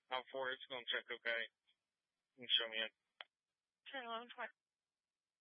How far it's going to check okay. You can show me it. 10, 11, 20.